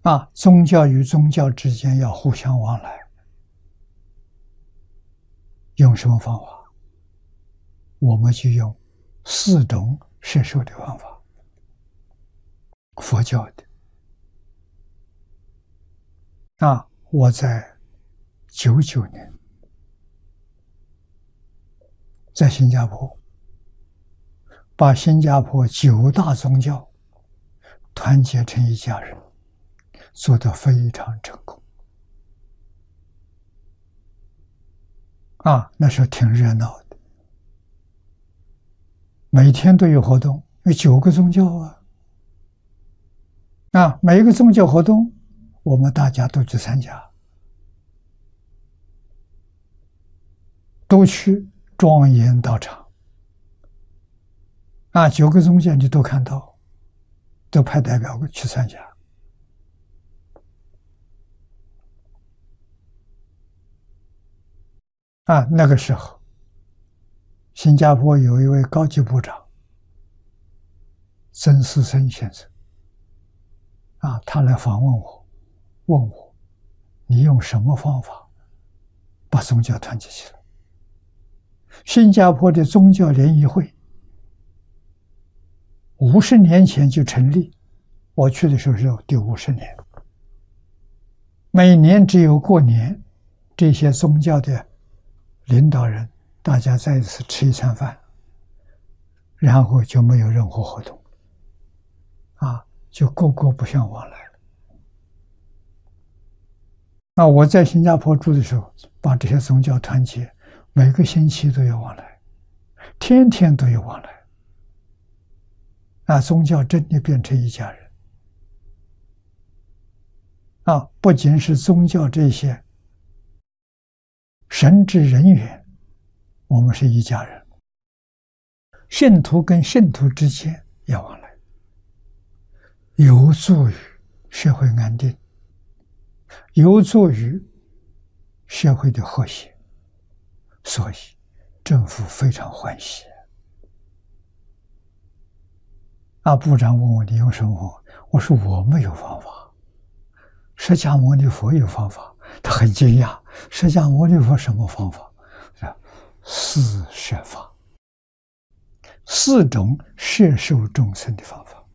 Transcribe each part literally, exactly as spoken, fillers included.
啊，宗教与宗教之间要互相往来，用什么方法？我们就用四种摄受的方法，佛教的。啊，我在九九年在新加坡，把新加坡九大宗教团结成一家人，做得非常成功。啊，那时候挺热闹的，每天都有活动，有九个宗教啊。啊，每一个宗教活动，我们大家都去参加，都去庄严道场。啊，九个宗教你都看到，都派代表去参加。啊，那个时候，新加坡有一位高级部长曾思生先生，啊，他来访问我，问我，你用什么方法把宗教团结起来？新加坡的宗教联谊会五十年前就成立，我去的时候是第五十年，每年只有过年，这些宗教的领导人大家在一起吃一餐饭，然后就没有任何活动，啊，就个个不相往来了。那我在新加坡住的时候，把这些宗教团结，每个星期都有往来，天天都有往来。啊，宗教真的变成一家人。啊，不仅是宗教这些神职人员，我们是一家人。信徒跟信徒之间要往来，有助于社会安定，有助于社会的和谐，所以政府非常欢喜。啊，部长问我你用什么方法？我说我没有方法，释迦牟尼佛有方法。他很惊讶，释迦牟尼佛什么方法？四摄法，四种摄受众生的方法。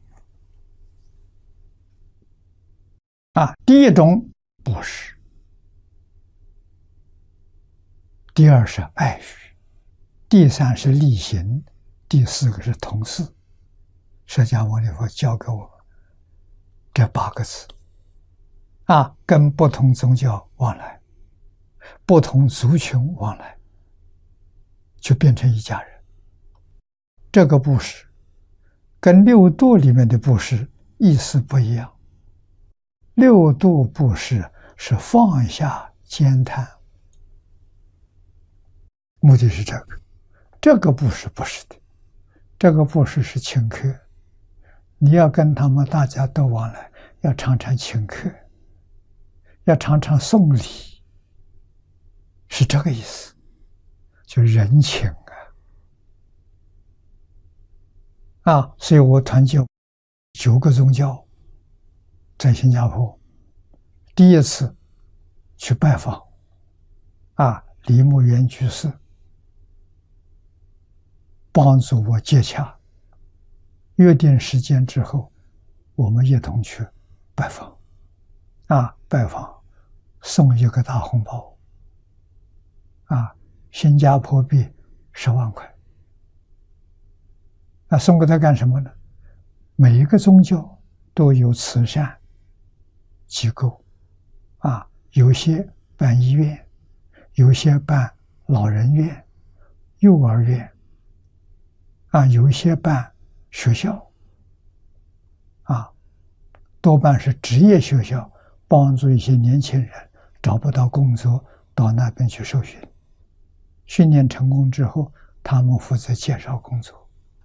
啊，第一种布施，第二是爱语，第三是力行，第四个是同事。释迦牟尼佛教给我们这八个字，啊，跟不同宗教往来，不同族群往来，就变成一家人。这个布施跟六度里面的布施意思不一样。六度布施是放下兼贪，目的是这个。这个布施不是的，这个布施是请客。你要跟他们大家都往来，要常常请客，要常常送礼，是这个意思，就人情啊！啊，所以我团结九个宗教，在新加坡第一次去拜访，啊，梨木园居士帮助我接洽。约定时间之后，我们一同去拜访，啊，拜访送一个大红包，啊，新加坡币十万块。那送给他干什么呢？每一个宗教都有慈善机构，啊，有些办医院，有些办老人院、幼儿园，啊，有一些办学校，啊，多半是职业学校，帮助一些年轻人找不到工作，到那边去受训，训练成功之后，他们负责介绍工作。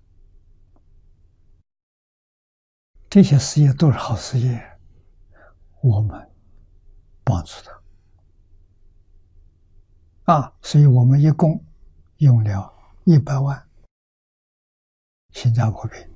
这些事业都是好事业，我们帮助他，啊，所以我们一共用了一百万新加坡币。